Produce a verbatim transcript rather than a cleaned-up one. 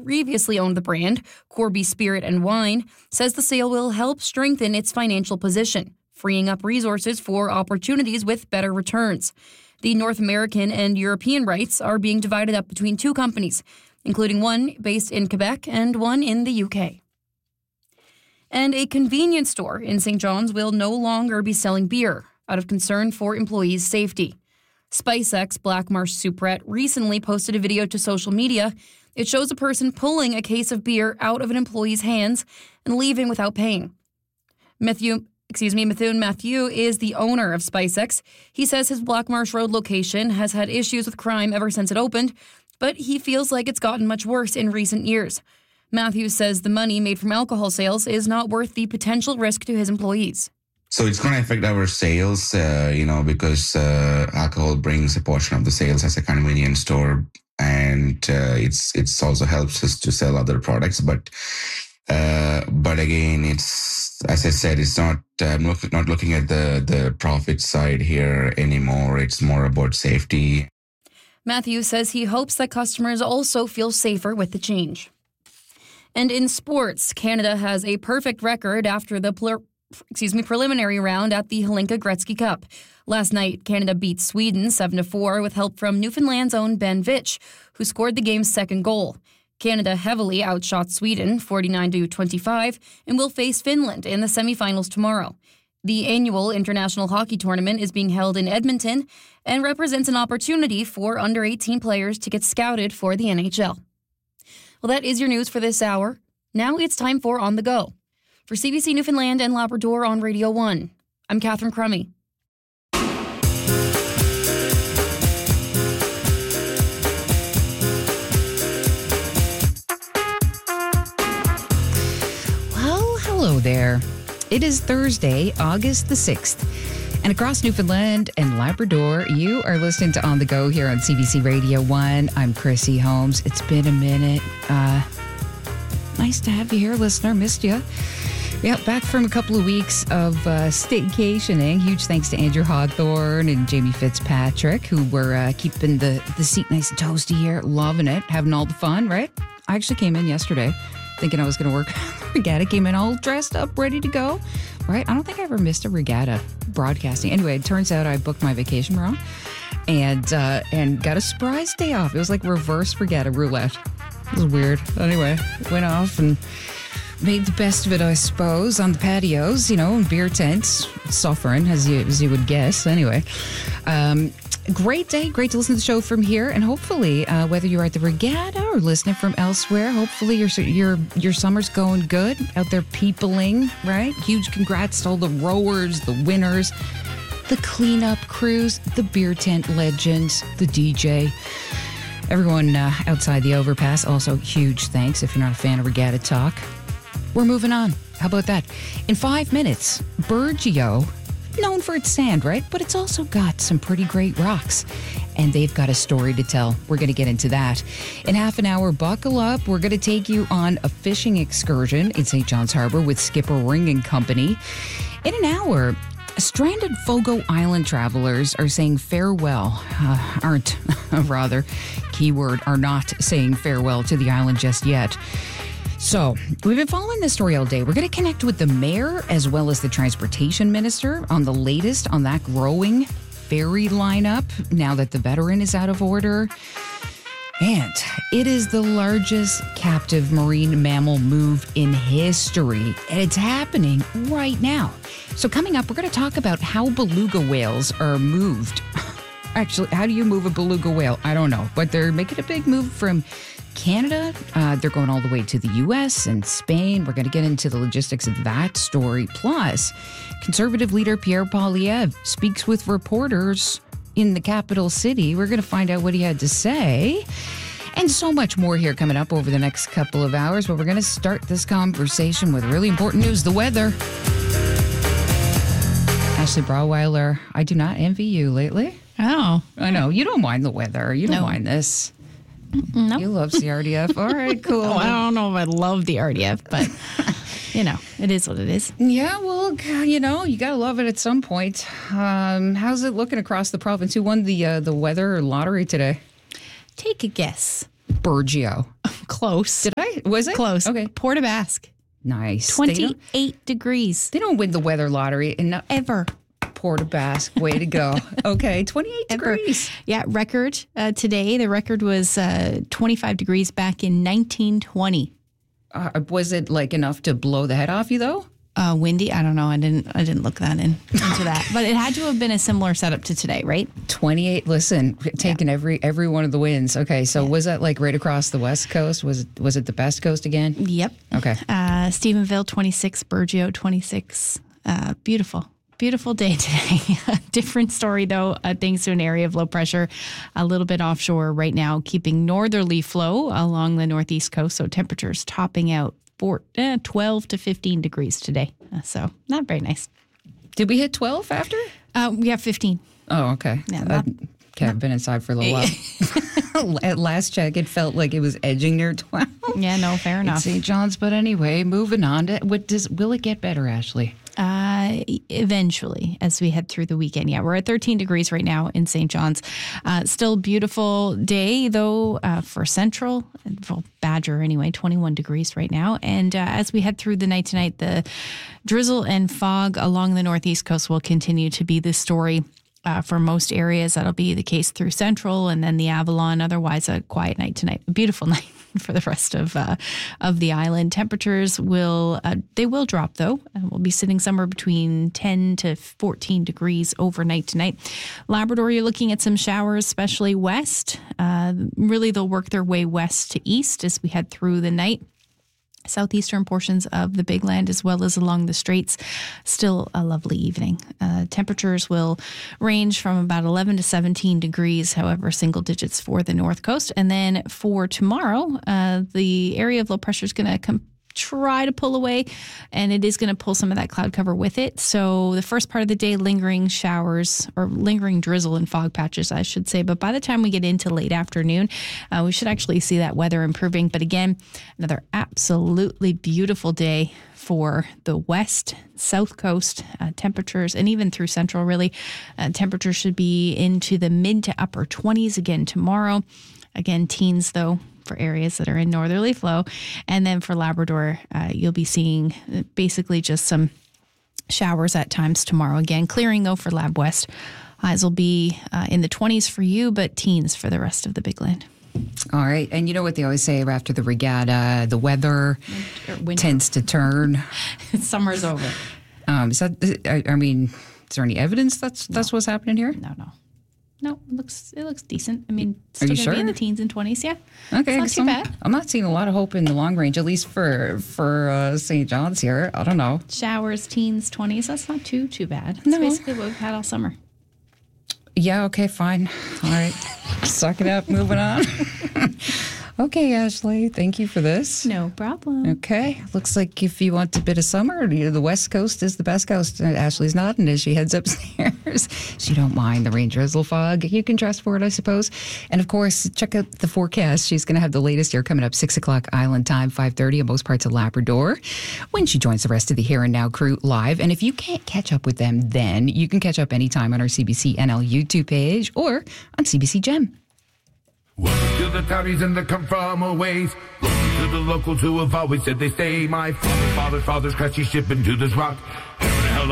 previously owned the brand, Corby Spirit and Wine, says the sale will help strengthen its financial position, freeing up resources for opportunities with better returns. The North American and European rights are being divided up between two companies, including one based in Quebec and one in the U K. And a convenience store in Saint John's will no longer be selling beer out of concern for employees' safety. SpiceX Black Marsh Superette recently posted a video to social media. It shows a person pulling a case of beer out of an employee's hands and leaving without paying. Matthew, excuse me, Methuen Matthew is the owner of SpiceX. He says his Black Marsh Road location has had issues with crime ever since it opened, but he feels like it's gotten much worse in recent years. Matthews says the money made from alcohol sales is not worth the potential risk to his employees. So it's going to affect our sales, uh, you know, because uh, alcohol brings a portion of the sales as a convenience store, and uh, it's it's also helps us to sell other products. But uh, but again, it's as I said, it's not I'm look, not looking at the the profit side here anymore. It's more about safety. Matthews says he hopes that customers also feel safer with the change. And in sports, Canada has a perfect record after the pl- excuse me, preliminary round at the Hlinka Gretzky Cup. Last night, Canada beat Sweden seven to four with help from Newfoundland's own Ben Vitch, who scored the game's second goal. Canada heavily outshot Sweden forty-nine to twenty-five and will face Finland in the semifinals tomorrow. The annual international hockey tournament is being held in Edmonton and represents an opportunity for under eighteen players to get scouted for the N H L. Well, that is your news for this hour. Now it's time for On the Go. For C B C Newfoundland and Labrador on Radio one, I'm Catherine Crummy. Well, hello there. It is Thursday, August the sixth. And across Newfoundland and Labrador, you are listening to On the Go here on C B C Radio one. I'm Chrissy Holmes. It's been a minute. Uh, nice to have you here, listener. Missed you. Yeah, back from a couple of weeks of uh, staycationing. Huge thanks to Andrew Hawthorne and Jamie Fitzpatrick, who were uh, keeping the, the seat nice and toasty here. Loving it. Having all the fun, right? I actually came in yesterday thinking I was going to work regatta. Came in all dressed up, ready to go. Right? I don't think I ever missed a regatta broadcasting. Anyway, it turns out I booked my vacation wrong and uh, and got a surprise day off. It was like reverse regatta roulette. It was weird. Anyway, went off and made the best of it, I suppose, on the patios, you know, and beer tents, suffering, as you as you would guess. Anyway, um, great day. Great to listen to the show from here. And hopefully, uh, whether you're at the regatta or listening from elsewhere, hopefully your your your summer's going good out there peopling, right? Huge congrats to all the rowers, the winners, the cleanup crews, the beer tent legends, the D J. Everyone uh, outside the overpass, also huge thanks if you're not a fan of regatta talk. We're moving on. How about that? In five minutes, Burgeo, known for its sand, right? But it's also got some pretty great rocks. And they've got a story to tell. We're going to get into that. In half an hour, buckle up. We're going to take you on a fishing excursion in Saint John's Harbor with Skipper Ring and Company. In an hour, stranded Fogo Island travelers are saying farewell, uh, aren't, rather, keyword, are not saying farewell to the island just yet. So, we've been following this story all day. We're going to connect with the mayor as well as the transportation minister on the latest on that growing ferry lineup now that the veteran is out of order. And it is the largest captive marine mammal move in history, and it's happening right now. So coming up, we're going to talk about how beluga whales are moved. Actually, how do you move a beluga whale? I don't know, but they're making a big move from Canada. Uh, they're going all the way to the U S and Spain. We're going to get into the logistics of that story. Plus, Conservative leader Pierre Poilievre speaks with reporters in the capital city. We're going to find out what he had to say. And so much more here coming up over the next couple of hours. But we're going to start this conversation with really important news, the weather. Ashley Brauweiler, I do not envy you lately. Oh. I know. You don't mind the weather. You don't no. mind this. No. You love C R D F. All right, cool. Oh, I don't know if I love the R D F, but, you know, it is what it is. Yeah, well, you know, you got to love it at some point. Um, how's it looking across the province? Who won the uh, the weather lottery today? Take a guess. Burgeo. Close. Did I Okay, was it? Close. Okay. Port aux Basques, Nice. They twenty-eight don't, degrees. they don't win the weather lottery. And not Ever. Port aux Basques. Way to go. Okay, twenty-eight Ever. degrees. Yeah, record uh, today. The record was uh, twenty-five degrees back in nineteen twenty. Uh, was it like enough to blow the head off you though? Uh, windy. I don't know. I didn't. I didn't look that in into that. But it had to have been a similar setup to today, right? twenty-eight. Listen, taking every every one of the wins. Okay, so was that like right across the west coast? Was it was it the best coast again? Yep. Okay. Uh, Stephenville twenty-six, Burgeo twenty-six. Uh, beautiful. Beautiful day today. Different story, though, uh, thanks to an area of low pressure a little bit offshore right now, keeping northerly flow along the northeast coast. So temperatures topping out for eh, twelve to fifteen degrees today. Uh, so not very nice. Did we hit twelve after? Uh, we have fifteen. Oh, okay. Yeah, Uh, not- okay, I've been inside for a little while. At last check, it felt like it was edging near twelve. Yeah, no, fair in enough. Saint John's. But anyway, moving on to what does will it get better, Ashley? Uh, eventually, as we head through the weekend. Yeah, we're at thirteen degrees right now in Saint John's. Uh, still beautiful day, though, uh, for Central, well, Badger anyway, twenty-one degrees right now. And uh, as we head through the night tonight, the drizzle and fog along the northeast coast will continue to be the story. Uh, for most areas, that'll be the case through Central and then the Avalon. Otherwise, a quiet night tonight, a beautiful night for the rest of uh, of the island. Temperatures will uh, they will drop though. Uh, we'll be sitting somewhere between ten to fourteen degrees overnight tonight. Labrador, you're looking at some showers, especially west. Uh, really, they'll work their way west to east as we head through the night. Southeastern portions of the Big Land as well as along the Straits. Still a lovely evening. Uh, temperatures will range from about eleven to seventeen degrees, however, single digits for the North Coast. And then for tomorrow, uh, the area of low pressure is going to come. Try to pull away, and it is going to pull some of that cloud cover with it. So the first part of the day, lingering showers or lingering drizzle and fog patches, I should say. But by the time we get into late afternoon, uh, we should actually see that weather improving. But again, another absolutely beautiful day for the west, south coast uh, temperatures, and even through central, really. Uh, temperatures should be into the mid to upper twenties again tomorrow. Again, teens, though, for areas that are in northerly flow. And then for Labrador, uh, you'll be seeing basically just some showers at times tomorrow. Again, clearing though for Lab West. Highs will be uh, in the twenties for you, but teens for the rest of the Big Land. All right. And you know what they always say after the regatta, the weather Winter. tends to turn. Summer's over. Um, is that, I, I mean, is there any evidence that's that's what's happening here? No, no. No, it looks it looks decent. I mean, it's Are still you going to be in sure? the teens and twenties, yeah. Okay, It's not 'cause too I'm, bad. I'm not seeing a lot of hope in the long range, at least for for uh, Saint John's here. I don't know. Showers, teens, twenties, that's not too, too bad. That's No. basically what we've had all summer. Yeah, okay, fine. All right. Suck it up, moving on. Okay, Ashley, thank you for this. No problem. Okay, looks like if you want a bit of summer, you know, the West Coast is the best coast. Uh, Ashley's nodding as she heads upstairs. She don't mind the rain, drizzle, fog. You can dress for it, I suppose. And of course, check out the forecast. She's going to have the latest here coming up six o'clock Island time, five thirty in most parts of Labrador, when she joins the rest of the Here and Now crew live. And if you can't catch up with them then, you can catch up anytime on our C B C N L YouTube page or on C B C Gem. Welcome to the townies and the come from a ways. Welcome to the locals who have always said they stay. My father, father, father's crusty shipping to this rock.